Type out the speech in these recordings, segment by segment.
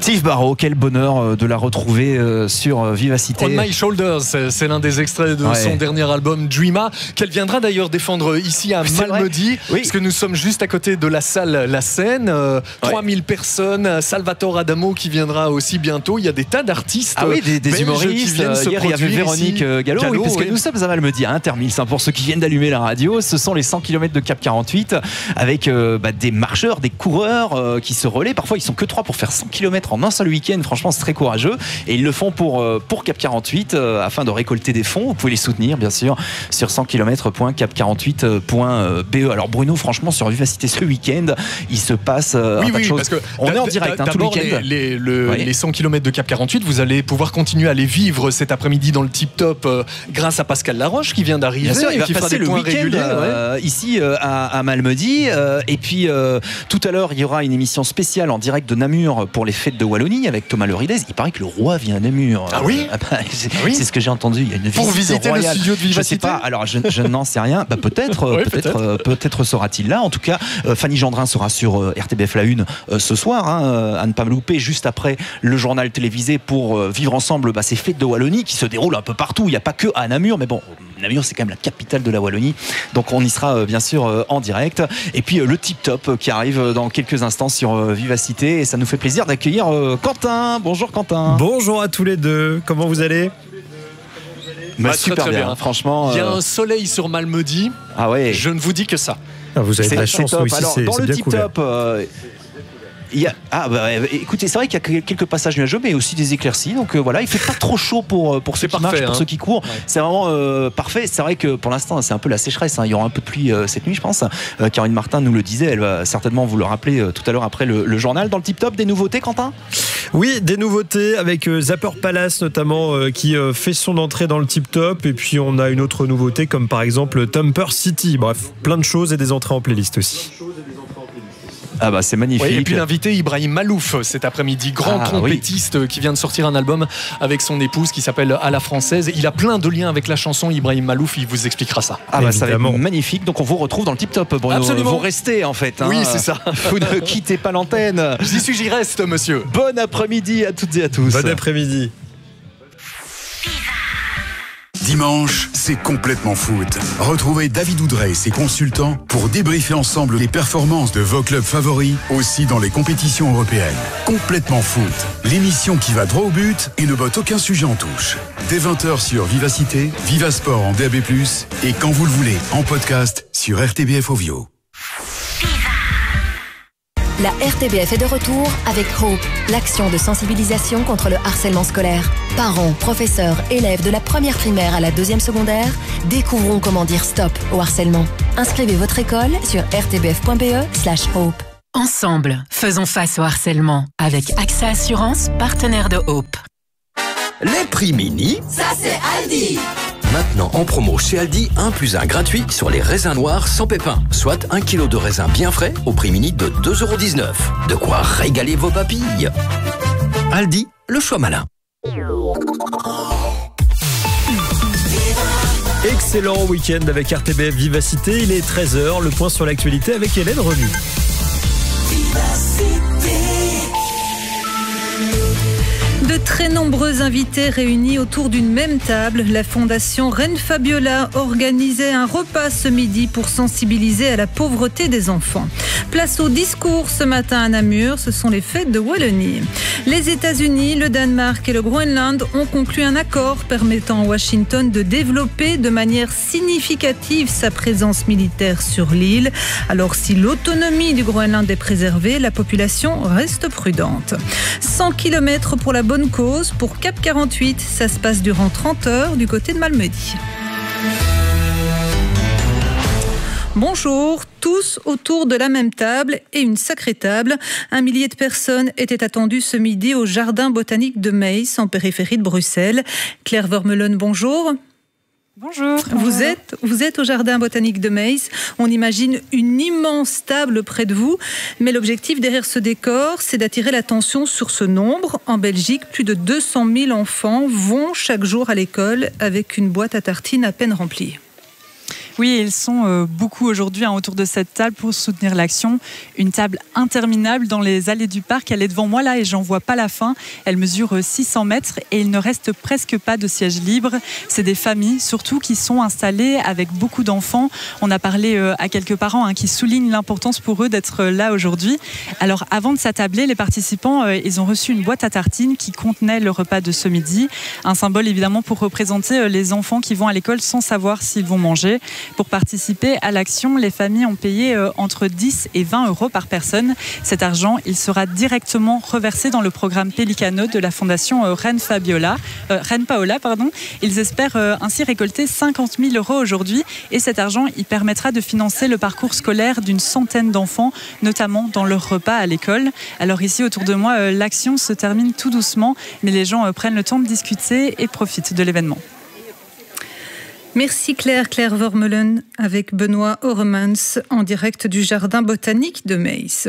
Steve Barrow, quel bonheur de la retrouver sur Vivacité. On My Shoulders, c'est l'un des extraits de son dernier album Dreama, qu'elle viendra d'ailleurs défendre ici à Malmedy, parce que nous sommes juste à côté de la salle La Seine, 3000 personnes, Salvatore Adamo qui viendra aussi bientôt, il y a des tas d'artistes des humoristes, hier il y avait Véronique Gallo, parce que nous sommes à Malmedy, à Intermils, pour ceux qui viennent d'allumer la radio, ce sont les 100 km de Cap 48 avec des marcheurs, des coureurs qui se relaient, parfois ils sont que 3 pour faire 100 km en un seul week-end, franchement c'est très courageux et ils le font pour Cap 48 afin de récolter des fonds. Vous pouvez les soutenir bien sûr sur 100km.cap48.be. Alors Bruno, franchement sur Vivacité ce week-end il se passe un tas de choses. Parce que on est en direct tout le week-end. Les 100 km de Cap 48, vous allez pouvoir continuer à les vivre cet après-midi dans le Tip Top grâce à Pascal Laroche qui vient d'arriver. Bien sûr, il va qui passer le week-end ici à Malmedy et puis tout à l'heure il y aura une émission spéciale en direct de Namur pour les fêtes de Wallonie avec Thomas Leridez. Il paraît que le roi vient à Namur. C'est ce que j'ai entendu. Il y a une visite pour visiter royale. Le studio de Vivacité. Je sais pas. Alors je n'en sais rien. Peut-être sera-t-il là. En tout cas, Fanny Gendrin sera sur RTBF La Une ce soir, à ne pas me louper, juste après le journal télévisé pour vivre ensemble ces fêtes de Wallonie qui se déroulent un peu partout. Il n'y a pas que à Namur, mais bon, Namur c'est quand même la capitale de la Wallonie. Donc on y sera bien sûr en direct. Et puis le Tip Top qui arrive dans quelques instants sur Vivacité. Et ça nous fait plaisir d'accueillir Quentin. Bonjour Quentin. Bonjour à tous les deux. Comment vous allez ? Super bien, franchement. Il y a un soleil sur Malmedy. Ah ouais. Je ne vous dis que ça. Vous avez de la chance, nous ici, c'est bien couvert. Dans le Tip Top, écoutez, c'est vrai qu'il y a quelques passages nuageux, mais aussi des éclaircies. Donc voilà, il fait pas trop chaud pour ceux qui marchent, pour ceux qui courent. Ouais. C'est vraiment parfait. C'est vrai que pour l'instant, c'est un peu la sécheresse. Il y aura un peu de pluie cette nuit, je pense. Caroline Martin nous le disait. Elle va certainement vous le rappeler tout à l'heure après le journal. Dans le Tip Top, des nouveautés, Quentin ? Oui, des nouveautés avec Zapper Palace notamment qui fait son entrée dans le Tip Top. Et puis on a une autre nouveauté comme par exemple Thumper City. Bref, plein de choses et des entrées en playlist aussi. C'est magnifique. Et puis l'invité Ibrahim Malouf cet après-midi, grand trompettiste qui vient de sortir un album avec son épouse qui s'appelle À la française. Il a plein de liens avec la chanson. Ibrahim Malouf, il vous expliquera ça. Ça va être magnifique. Donc on vous retrouve dans le Tip Top, Bruno. Absolument. Vous restez en fait. Oui, c'est ça. Vous ne quittez pas l'antenne. J'y reste, monsieur. Bon après-midi à toutes et à tous. Bon après-midi. Dimanche, c'est complètement foot. Retrouvez David Oudrey et ses consultants pour débriefer ensemble les performances de vos clubs favoris, aussi dans les compétitions européennes. Complètement foot, l'émission qui va droit au but et ne botte aucun sujet en touche. Dès 20h sur Vivacité, Vivasport en DAB+, et quand vous le voulez, en podcast sur RTBF Ovio. La RTBF est de retour avec Hope, l'action de sensibilisation contre le harcèlement scolaire. Parents, professeurs, élèves de la première primaire à la deuxième secondaire, découvrons comment dire stop au harcèlement. Inscrivez votre école sur rtbf.be/hope. Ensemble, faisons face au harcèlement avec AXA Assurance, partenaire de Hope. Les prix mini, ça c'est Aldi. Maintenant en promo chez Aldi, 1+1 gratuit sur les raisins noirs sans pépins. Soit 1 kg de raisins bien frais au prix mini de 2,19 €. De quoi régaler vos papilles. Aldi, le choix malin. Excellent week-end avec RTBF Vivacité. Il est 13h, le point sur l'actualité avec Hélène Renu. De très nombreux invités réunis autour d'une même table. La Fondation Reine Fabiola organisait un repas ce midi pour sensibiliser à la pauvreté des enfants. Place au discours ce matin à Namur, ce sont les fêtes de Wallonie. Les États-Unis, le Danemark et le Groenland ont conclu un accord permettant à Washington de développer de manière significative sa présence militaire sur l'île. Alors si l'autonomie du Groenland est préservée, la population reste prudente. 100 km pour la bonne cause. Pour Cap 48, ça se passe durant 30 heures du côté de Malmedy. Bonjour, tous autour de la même table et une sacrée table. 1 millier de personnes étaient attendues ce midi au Jardin botanique de Meysse, en périphérie de Bruxelles. Claire Vermeulen, bonjour. Bonjour. Vous êtes au Jardin botanique de Meysse. On imagine une immense table près de vous. Mais l'objectif derrière ce décor, c'est d'attirer l'attention sur ce nombre. En Belgique, plus de 200 000 enfants vont chaque jour à l'école avec une boîte à tartines à peine remplie. Oui, ils sont beaucoup aujourd'hui autour de cette table pour soutenir l'action. Une table interminable dans les allées du parc. Elle est devant moi là et j'en vois pas la fin. Elle mesure 600 mètres et il ne reste presque pas de sièges libres. C'est des familles surtout qui sont installées avec beaucoup d'enfants. On a parlé à quelques parents qui soulignent l'importance pour eux d'être là aujourd'hui. Alors avant de s'attabler, les participants ils ont reçu une boîte à tartines qui contenait le repas de ce midi. Un symbole évidemment pour représenter les enfants qui vont à l'école sans savoir s'ils vont manger. Pour participer à l'action, les familles ont payé entre 10 et 20 euros par personne. Cet argent, il sera directement reversé dans le programme Pelicano de la fondation Reine Paola. Ils espèrent ainsi récolter 50 000 euros aujourd'hui et cet argent, il permettra de financer le parcours scolaire d'une centaine d'enfants, notamment dans leur repas à l'école. Alors ici, autour de moi, l'action se termine tout doucement, mais les gens prennent le temps de discuter et profitent de l'événement. Merci Claire Vermeulen avec Benoît Oremans en direct du jardin botanique de Metz.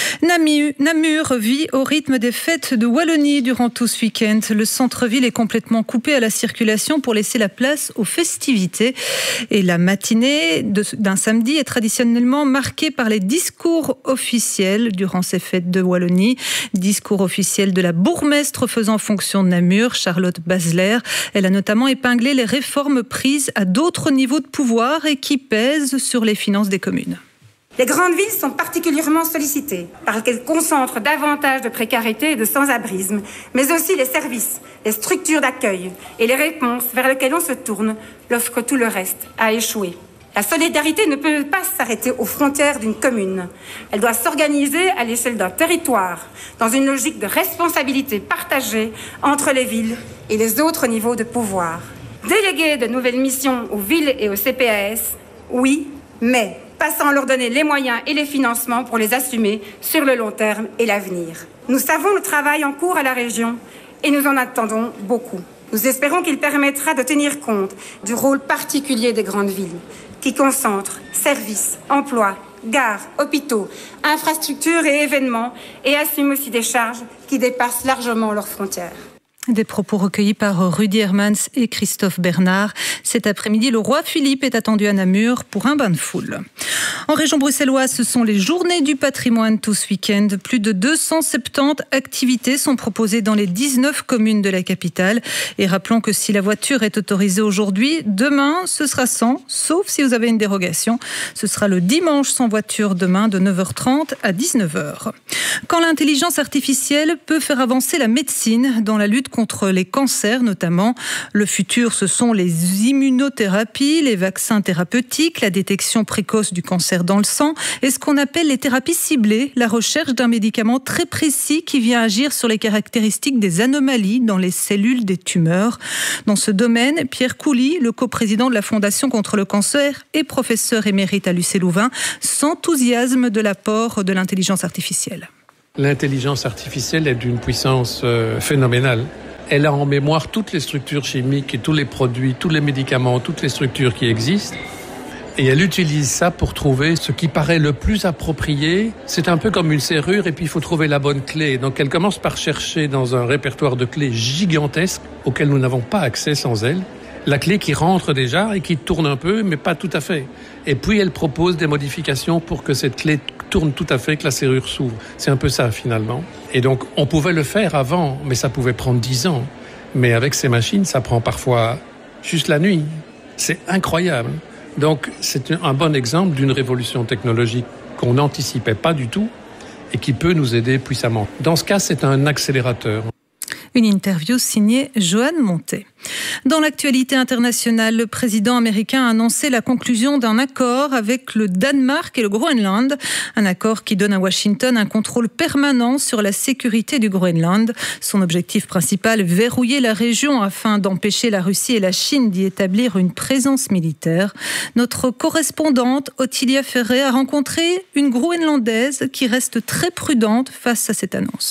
Namur vit au rythme des fêtes de Wallonie durant tout ce week-end. Le centre-ville est complètement coupé à la circulation pour laisser la place aux festivités. Et la matinée d'un samedi est traditionnellement marquée par les discours officiels durant ces fêtes de Wallonie. Discours officiel de la bourgmestre faisant fonction de Namur, Charlotte Basler. Elle a notamment épinglé les réformes prises à d'autres niveaux de pouvoir et qui pèsent sur les finances des communes. Les grandes villes sont particulièrement sollicitées parce qu'elles concentrent davantage de précarité et de sans-abrisme, mais aussi les services, les structures d'accueil et les réponses vers lesquelles on se tourne lorsque tout le reste a échoué. La solidarité ne peut pas s'arrêter aux frontières d'une commune. Elle doit s'organiser à l'échelle d'un territoire, dans une logique de responsabilité partagée entre les villes et les autres niveaux de pouvoir. Déléguer de nouvelles missions aux villes et aux CPAS, oui, mais pas sans leur donner les moyens et les financements pour les assumer sur le long terme et l'avenir. Nous savons le travail en cours à la région et nous en attendons beaucoup. Nous espérons qu'il permettra de tenir compte du rôle particulier des grandes villes, qui concentrent services, emplois, gares, hôpitaux, infrastructures et événements et assument aussi des charges qui dépassent largement leurs frontières. Des propos recueillis par Rudy Hermans et Christophe Bernard. Cet après-midi, le roi Philippe est attendu à Namur pour un bain de foule. En région bruxelloise, ce sont les journées du patrimoine tout ce week-end. Plus de 270 activités sont proposées dans les 19 communes de la capitale. Et rappelons que si la voiture est autorisée aujourd'hui, demain, ce sera sans, sauf si vous avez une dérogation. Ce sera le dimanche sans voiture demain de 9h30 à 19h. Quand l'intelligence artificielle peut faire avancer la médecine dans la lutte contre les cancers notamment. Le futur, ce sont les immunothérapies, les vaccins thérapeutiques, la détection précoce du cancer dans le sang et ce qu'on appelle les thérapies ciblées, la recherche d'un médicament très précis qui vient agir sur les caractéristiques des anomalies dans les cellules des tumeurs. Dans ce domaine, Pierre Couly, le coprésident de la Fondation contre le cancer et professeur émérite à l'UC Louvain, s'enthousiasme de l'apport de l'intelligence artificielle. L'intelligence artificielle est d'une puissance phénoménale. Elle a en mémoire toutes les structures chimiques et tous les produits, tous les médicaments, toutes les structures qui existent. Et elle utilise ça pour trouver ce qui paraît le plus approprié. C'est un peu comme une serrure et puis il faut trouver la bonne clé. Donc elle commence par chercher dans un répertoire de clés gigantesque auquel nous n'avons pas accès sans elle. La clé qui rentre déjà et qui tourne un peu, mais pas tout à fait. Et puis elle propose des modifications pour que cette clé tourne tout à fait, que la serrure s'ouvre. C'est un peu ça finalement. Et donc on pouvait le faire avant, mais ça pouvait prendre 10 ans. Mais avec ces machines, ça prend parfois juste la nuit. C'est incroyable. Donc c'est un bon exemple d'une révolution technologique qu'on n'anticipait pas du tout et qui peut nous aider puissamment. Dans ce cas, c'est un accélérateur. Une interview signée Joanne Montet. Dans l'actualité internationale, le président américain a annoncé la conclusion d'un accord avec le Danemark et le Groenland. Un accord qui donne à Washington un contrôle permanent sur la sécurité du Groenland. Son objectif principal, verrouiller la région afin d'empêcher la Russie et la Chine d'y établir une présence militaire. Notre correspondante Ottilia Ferré a rencontré une Groenlandaise qui reste très prudente face à cette annonce.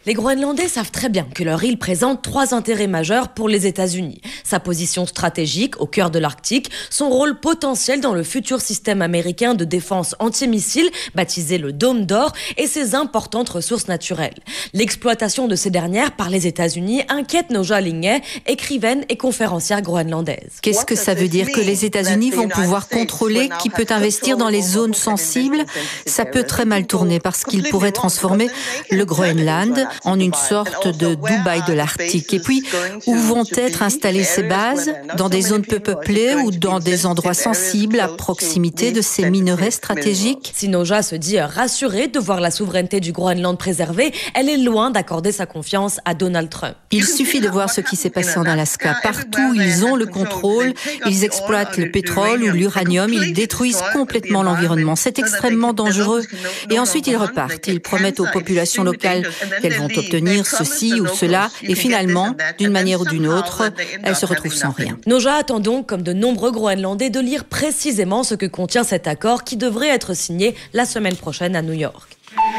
Les Groenlandais savent très bien que leur île présente 3 intérêts majeurs pour les États-Unis. Sa position stratégique au cœur de l'Arctique, son rôle potentiel dans le futur système américain de défense antimissile, baptisé le Dôme d'Or, et ses importantes ressources naturelles. L'exploitation de ces dernières par les États-Unis inquiète Nooja Lingay, écrivaine et conférencière groenlandaise. Qu'est-ce que ça veut dire? Que les États-Unis vont pouvoir contrôler qui peut investir dans les zones sensibles? Ça peut très mal tourner parce qu'ils pourraient transformer le Groenland en une sorte de Dubaï de l'Arctique. Et puis, où vont être installées ces bases? Dans des zones peu peuplées ou dans des endroits sensibles à proximité de ces minerais stratégiques? Si Nooja se dit rassurée de voir la souveraineté du Groenland préservée, elle est loin d'accorder sa confiance à Donald Trump. Il suffit de voir ce qui s'est passé en Alaska. Partout, ils ont le contrôle, ils exploitent le pétrole ou l'uranium, ils détruisent complètement l'environnement. C'est extrêmement dangereux. Et ensuite, ils repartent. Ils promettent aux populations locales qu'elles vont obtenir ceci ou cela. Et finalement, d'une manière ou d'une autre, elles se retrouvent sans rien. Nooja attend donc, comme de nombreux Groenlandais, de lire précisément ce que contient cet accord qui devrait être signé la semaine prochaine à New York.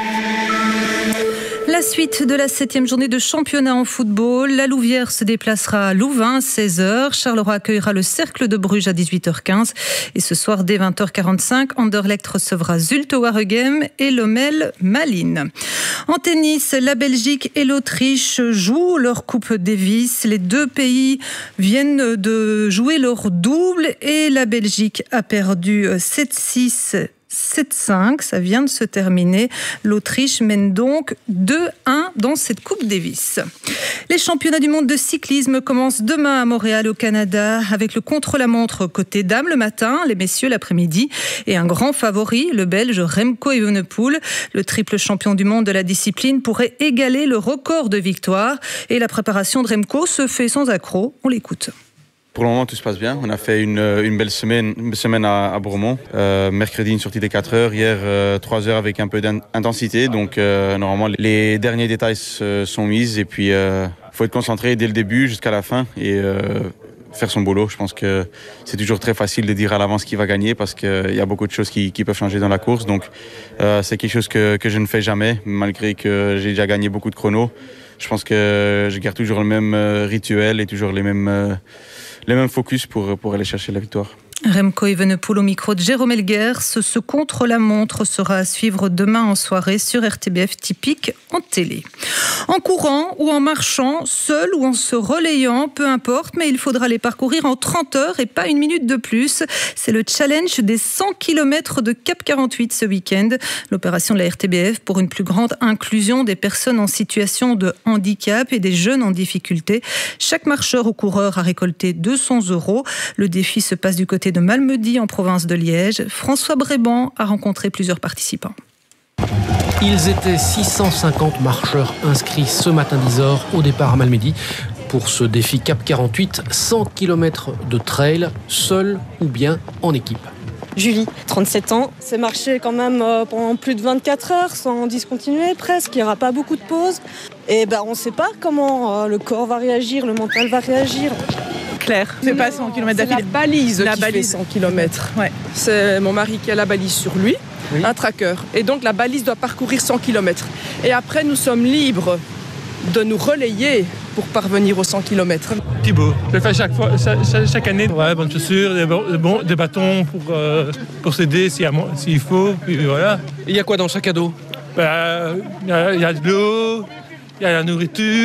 La suite de la 7e journée de championnat en football. La Louvière se déplacera à Louvain, 16h. Charleroi accueillera le Cercle de Bruges à 18h15. Et ce soir, dès 20h45, Anderlecht recevra Zulte Waregem et Lommel Malines. En tennis, la Belgique et l'Autriche jouent leur Coupe Davis. Les deux pays viennent de jouer leur double et la Belgique a perdu 7-6. 7-5, ça vient de se terminer. L'Autriche mène donc 2-1 dans cette Coupe Davis. Les championnats du monde de cyclisme commencent demain à Montréal au Canada avec le contre-la-montre côté dames le matin, les messieurs l'après-midi et un grand favori, le Belge Remco Evenepoel. Le triple champion du monde de la discipline pourrait égaler le record de victoires et la préparation de Remco se fait sans accroc. On l'écoute. Pour le moment, tout se passe bien. On a fait une belle semaine à Bromont. Mercredi, une sortie de 4 heures. Hier, 3 heures avec un peu d'intensité. Donc, normalement, les derniers détails sont mis. Et puis, faut être concentré dès le début jusqu'à la fin et faire son boulot. Je pense que c'est toujours très facile de dire à l'avance qui va gagner parce qu'il y a beaucoup de choses qui peuvent changer dans la course. Donc, c'est quelque chose que je ne fais jamais, malgré que j'ai déjà gagné beaucoup de chronos. Je pense que je garde toujours le même rituel et toujours les mêmes focus pour aller chercher la victoire. Remco Evenepoel au micro de Jérôme Elguers. Ce contre-la-montre sera à suivre demain en soirée sur RTBF Typique en télé. En courant ou en marchant, seul ou en se relayant, peu importe, mais il faudra les parcourir en 30 heures et pas une minute de plus. C'est le challenge des 100 km de Cap 48 ce week-end. L'opération de la RTBF pour une plus grande inclusion des personnes en situation de handicap et des jeunes en difficulté. Chaque marcheur ou coureur a récolté 200 €. Le défi se passe du côté de Malmedy en province de Liège. François Bréban a rencontré plusieurs participants. Ils étaient 650 marcheurs inscrits ce matin 10h au départ à Malmedy pour ce défi Cap 48, 100 km de trail, seul ou bien en équipe. Julie, 37 ans. C'est marché quand même pendant plus de 24 heures sans discontinuer presque. Il n'y aura pas beaucoup de pauses. Et on ne sait pas comment le corps va réagir, le mental va réagir. Claire, c'est pas 100 km d'affilée. La balise qui fait 100 km. Ouais. C'est mon mari qui a la balise sur lui, un tracker. Et donc la balise doit parcourir 100 km. Et après, nous sommes libres de nous relayer pour parvenir aux 100 km. Thibaut, je le fais chaque année. Ouais, bonnes chaussures, des bâtons pour s'aider s'il faut. Puis voilà. Il y a quoi dans chaque ado? Il y a de l'eau, il y a la nourriture.